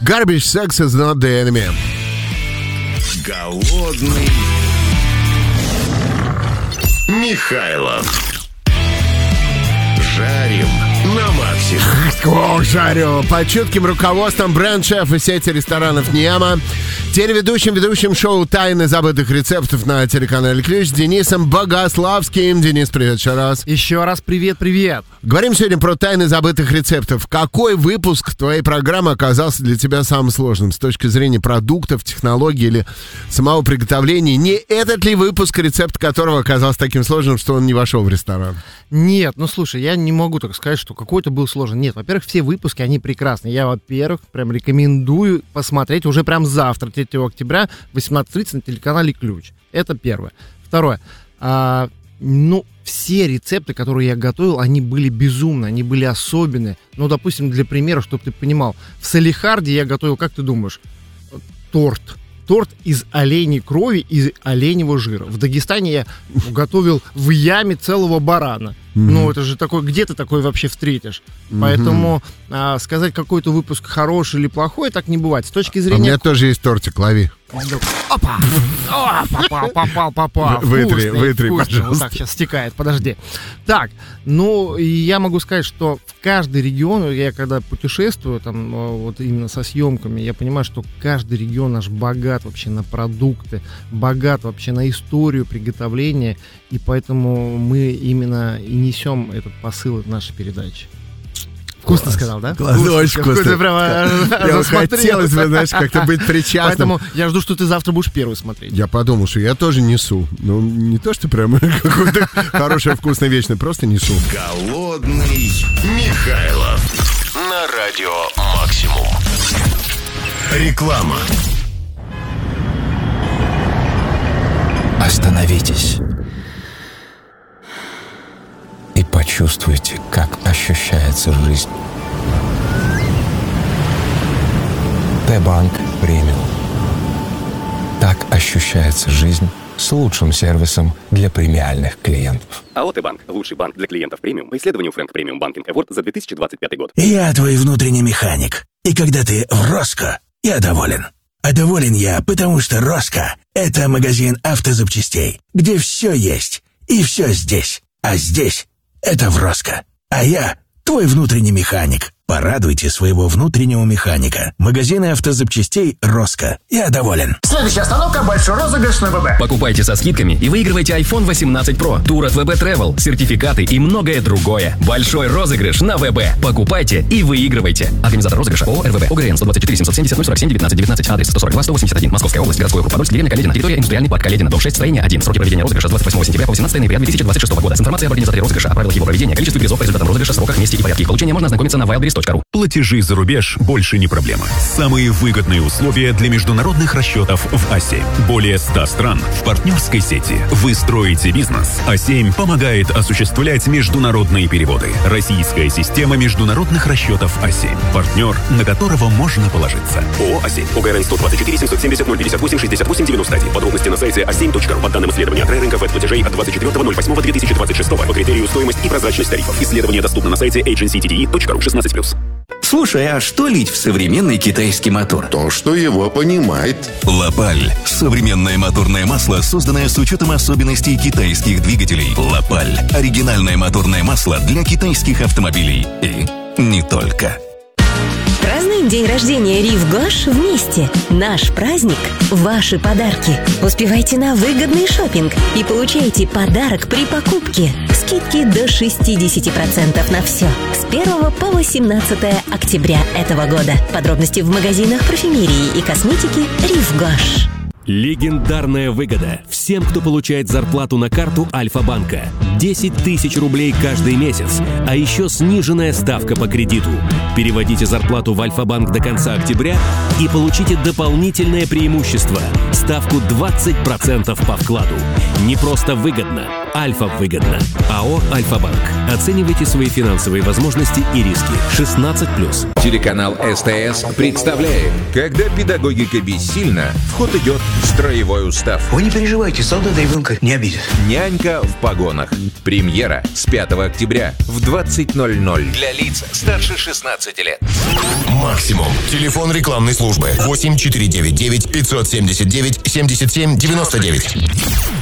Garbage sex is not the enemy. Голодный Михайлов. Жарим на максимум. Жарю. Под чутким руководством бренд-шефа сети ресторанов «Ньяма», ведущим шоу «Тайны забытых рецептов» на телеканале «Ключ» Денисом Богославским. Денис, привет еще раз. Еще раз привет. Говорим сегодня про «Тайны забытых рецептов». Какой выпуск твоей программы оказался для тебя самым сложным с точки зрения продуктов, технологий или самого приготовления? Не этот ли выпуск, рецепт которого оказался таким сложным, что он не вошел в ресторан? Нет, слушай, я не могу так сказать, что какой-то был сложный. Нет, во-первых, все выпуски, они прекрасны. Я, во-первых, прям рекомендую посмотреть уже прям завтра, 3 октября, 18:30 на телеканале «Ключ». Это первое. Второе. Все рецепты, которые я готовил, они были безумные, они были особенные. Допустим, для примера, чтобы ты понимал, в Салехарде я готовил, как ты думаешь, торт из оленей крови и оленевого жира. В Дагестане я готовил в яме целого барана. Это же такой, где ты такой вообще встретишь? Поэтому сказать, какой-то выпуск хороший или плохой, так не бывает. С точки зрения... У меня тоже есть тортик, лови. Опа! Попал. Вытри, вкусный. Вот так сейчас стекает, подожди. Так, я могу сказать, что в каждый регион, я когда путешествую, там, вот именно со съемками, я понимаю, что каждый регион наш богат вообще на продукты, богат вообще на историю приготовления, и поэтому мы именно и несем этот посыл в нашей передаче. Вкусно сказал, да? Очень вкусно. Прямо хотелось бы, знаешь, как-то быть причастным. Поэтому я жду, что ты завтра будешь первый смотреть. Я подумал, что я тоже несу. Не то, что прям какой-то хорошая вкусная вещь, но просто несу. Голодный Михайлов. На радио «Максимум». Реклама. Остановитесь и почувствуйте, как ощущается жизнь. Т-банк премиум. Так ощущается жизнь с лучшим сервисом для премиальных клиентов. АО «Т-банк» – лучший банк для клиентов премиум по исследованию Frank Premium Banking Award за 2025 год. Я твой внутренний механик. И когда ты в Роско, я доволен. А доволен я, потому что Роско – это магазин автозапчастей, где все есть и все здесь. А здесь – это в Роско. А я твой внутренний механик. Порадуйте своего внутреннего механика. Магазины автозапчастей «Роско». Я доволен. Следующая остановка – большой розыгрыш на ВБ. Покупайте со скидками и выигрывайте iPhone 18 Pro, тур от ВБ Travel, сертификаты и многое другое. Большой розыгрыш на ВБ. Покупайте и выигрывайте. Организатор розыгрыша ООО РВБ. ОГРН 124 770 047 19 19. Адрес 142 181. Московская область. Городской округ Подольск. Деревня Каледина. Территория индустриальный парк Каледина. Дом 6. Строение 1. Сроки проведения розыгрыша с 28 сентября по 18 ноября 2026 года. С информацией об организаторе розыгрыша, о правилах его проведения, количестве призов по результатам розыгрыша, сроках, месте и порядке их получения можно ознакомиться на wildberries.ru. Платежи за рубеж больше не проблема. Самые выгодные условия для международных расчетов в А7. Более 100 стран в партнерской сети. Вы строите бизнес. А7 помогает осуществлять международные переводы. Российская система международных расчетов А7. Партнер, на которого можно положиться. ООО «А7». ОГРН 124 770 058 68 91. Подробности на сайте a7.ru. По данным исследования рынка платежей от 24.08.2026 по критерию стоимость и прозрачность тарифов. Исследование доступно на сайте agencydde.ru 16+. Слушай, а что лить в современный китайский мотор? То, что его понимает. Лапаль. Современное моторное масло, созданное с учетом особенностей китайских двигателей. Лапаль. Оригинальное моторное масло для китайских автомобилей. И не только. Празднуем день рождения Рив Гош вместе. Наш праздник – ваши подарки. Успевайте на выгодный шопинг и получайте подарок при покупке. Скидки до 60% на все. С 1 по 18 октября этого года. Подробности в магазинах парфюмерии и косметики Рив Гош. Легендарная выгода всем, кто получает зарплату на карту Альфа-банка. 10 тысяч рублей каждый месяц, а еще сниженная ставка по кредиту. Переводите зарплату в Альфа-банк до конца октября и получите дополнительное преимущество – ставку 20% по вкладу. Не просто выгодно, Альфа-выгодно. АО «Альфа-банк». Оценивайте свои финансовые возможности и риски. 16+. Телеканал СТС представляет: когда педагогика бессильна, в ход идет строевой устав. Вы не переживайте, Эти солдаты ребенка не обидят. «Нянька в погонах». Премьера с 5 октября в 20:00. Для лиц старше 16 лет. Максимум. Телефон рекламной службы 8 499 579 77 99.